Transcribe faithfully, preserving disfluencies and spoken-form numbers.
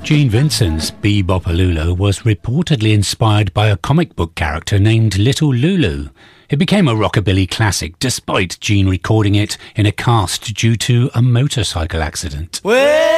Gene Vincent's Be-Bop-A-Lulu was reportedly inspired by a comic book character named Little Lulu. It became a rockabilly classic despite Gene recording it in a cast due to a motorcycle accident. Well